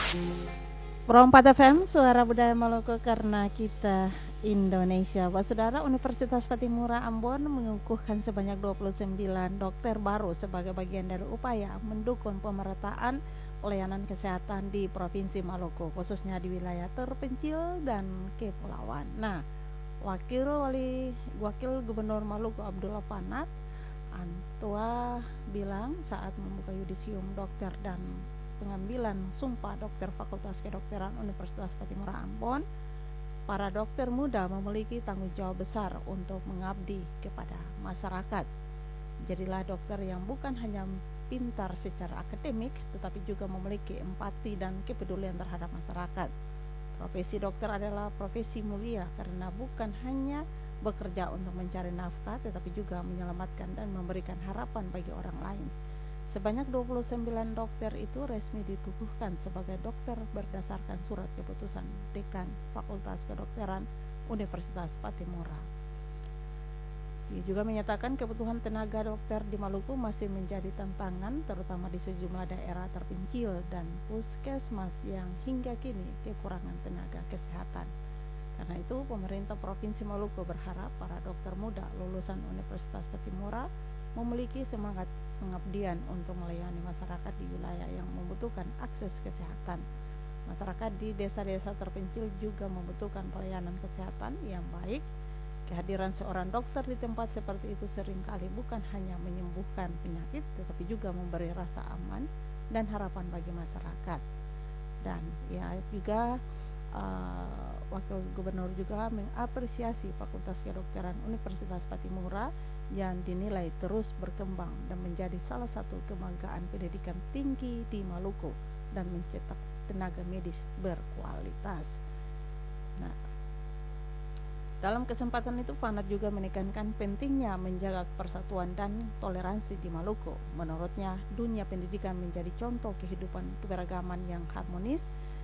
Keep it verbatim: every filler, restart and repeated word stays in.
Pro empat F M, Suara Budaya Maluku, karena kita Indonesia. Buat saudara, Universitas Patimura Ambon mengukuhkan sebanyak dua puluh sembilan dokter baru sebagai bagian dari upaya mendukung pemerataan pelayanan kesehatan di Provinsi Maluku, khususnya di wilayah terpencil dan kepulauan. Nah, Wakil Wali Wakil Gubernur Maluku Abdullah Fanat Antua bilang saat membuka yudisium dokter dan pengambilan sumpah dokter Fakultas Kedokteran Universitas Patimura Ambon, para dokter muda memiliki tanggung jawab besar untuk mengabdi kepada masyarakat. Jadilah dokter yang bukan hanya pintar secara akademik, tetapi juga memiliki empati dan kepedulian terhadap masyarakat. Profesi dokter adalah profesi mulia karena bukan hanya bekerja untuk mencari nafkah, tetapi juga menyelamatkan dan memberikan harapan bagi orang lain. Sebanyak dua puluh sembilan dokter itu resmi dikukuhkan sebagai dokter berdasarkan surat keputusan Dekan Fakultas Kedokteran Universitas Patimura. Ia juga menyatakan kebutuhan tenaga dokter di Maluku masih menjadi tantangan, terutama di sejumlah daerah terpencil dan puskesmas yang hingga kini kekurangan tenaga kesehatan. Karena itu, pemerintah Provinsi Maluku berharap para dokter muda lulusan Universitas Patimura memiliki semangat pengabdian untuk melayani masyarakat di wilayah yang membutuhkan akses kesehatan. Masyarakat di desa-desa terpencil juga membutuhkan pelayanan kesehatan yang baik. Kehadiran seorang dokter di tempat seperti itu seringkali bukan hanya menyembuhkan penyakit, tetapi juga memberi rasa aman dan harapan bagi masyarakat. Dan ya juga uh, Wakil Gubernur juga mengapresiasi Fakultas Kedokteran Universitas Patimura yang dinilai terus berkembang dan menjadi salah satu kebanggaan pendidikan tinggi di Maluku dan mencetak tenaga medis berkualitas. Nah, dalam kesempatan itu Fanat juga menekankan pentingnya menjaga persatuan dan toleransi di Maluku. Menurutnya, dunia pendidikan menjadi contoh kehidupan keberagaman yang harmonis